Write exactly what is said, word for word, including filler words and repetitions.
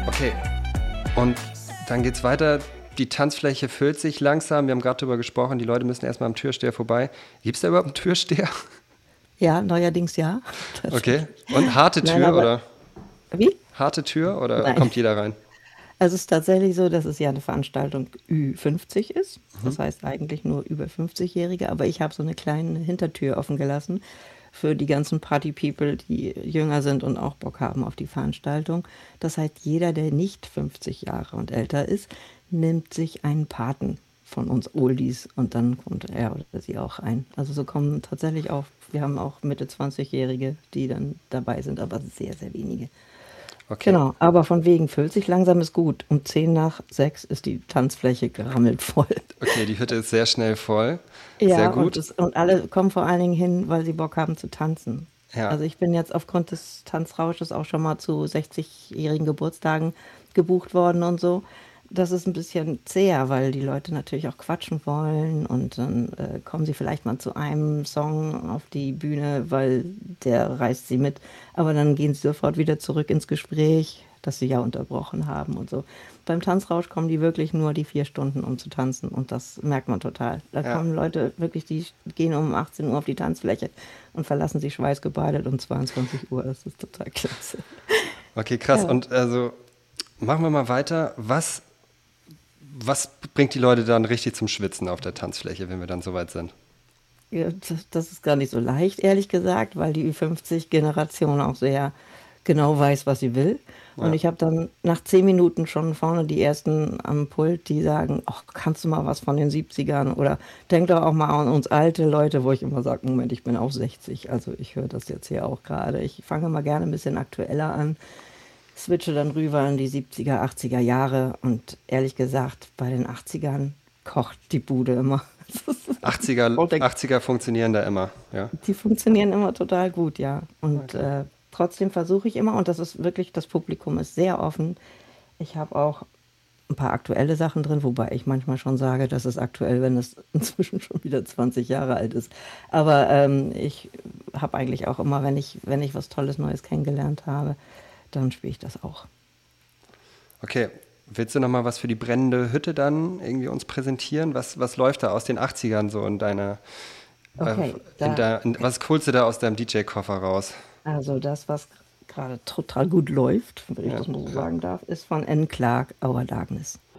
Okay, und dann geht's weiter. Die Tanzfläche füllt sich langsam. Wir haben gerade darüber gesprochen, die Leute müssen erstmal am Türsteher vorbei. Gibt es da überhaupt einen Türsteher? Ja, neuerdings ja. Okay, und harte Nein, Tür aber oder? wie? Harte Tür oder Nein. kommt jeder rein? Also es ist tatsächlich so, dass es ja eine Veranstaltung Ü fünfzig ist. Das heißt eigentlich nur über fünfzig-Jährige, aber ich habe so eine kleine Hintertür offen gelassen für die ganzen Party-People, die jünger sind und auch Bock haben auf die Veranstaltung. Das heißt, jeder, der nicht fünfzig Jahre und älter ist, nimmt sich einen Paten von uns Oldies und dann kommt er oder sie auch ein. Also so kommen tatsächlich auch, wir haben auch Mitte zwanzig-Jährige, die dann dabei sind, aber sehr, sehr wenige. Okay, Genau, aber von wegen füllt sich langsam ist gut. Um zehn nach sechs ist die Tanzfläche gerammelt voll. okay, die Hütte ist sehr schnell voll. Sehr Ja, und, gut. es, und alle kommen vor allen Dingen hin, weil sie Bock haben zu tanzen. Ja, Also ich bin jetzt aufgrund des Tanzrausches auch schon mal zu sechzig-jährigen Geburtstagen gebucht worden und so. Das ist ein bisschen zäher, weil die Leute natürlich auch quatschen wollen und dann äh, kommen sie vielleicht mal zu einem Song auf die Bühne, weil der reißt sie mit. Aber dann gehen sie sofort wieder zurück ins Gespräch, das sie ja unterbrochen haben und so. Beim Tanzrausch kommen die wirklich nur die vier Stunden, um zu tanzen und das merkt man total. Da ja. kommen Leute wirklich, die gehen um achtzehn Uhr auf die Tanzfläche und verlassen sich schweißgebadet um zweiundzwanzig Uhr. Das ist total klasse. Okay, krass. Ja. Und also machen wir mal weiter. Was, was bringt die Leute dann richtig zum Schwitzen auf der Tanzfläche, wenn wir dann soweit sind? Ja, das, das ist gar nicht so leicht, ehrlich gesagt, weil die Ü fünfzig-Generation auch sehr genau weiß, was sie will. Und Ja. ich habe dann nach zehn Minuten schon vorne die ersten am Pult, die sagen, ach, kannst du mal was von den siebzigern oder denk doch auch mal an uns alte Leute, wo ich immer sage, Moment, ich bin auch sechzig, also ich höre das jetzt hier auch gerade. Ich fange mal gerne ein bisschen aktueller an, switche dann rüber in die siebziger, achtziger Jahre und ehrlich gesagt, bei den achtzigern kocht die Bude immer. achtziger, Und der achtziger funktionieren da immer. Ja. Die funktionieren immer total gut, ja. Und Okay. äh, trotzdem versuche ich immer, und das ist wirklich, das Publikum ist sehr offen. Ich habe auch ein paar aktuelle Sachen drin, wobei ich manchmal schon sage, das ist aktuell, wenn es inzwischen schon wieder zwanzig Jahre alt ist. Aber ähm, ich habe eigentlich auch immer, wenn ich, wenn ich was Tolles Neues kennengelernt habe, dann spiele ich das auch. Okay, willst du noch mal was für die brennende Hütte dann irgendwie uns präsentieren? Was, was läuft da aus den achtzigern so in deiner, äh, Okay, in da, der, in, was holst du da aus deinem D J-Koffer raus? also das, was gerade total gut läuft, wenn ich Ja, das mal so ja. sagen darf, ist von N. Clark, Our Darkness.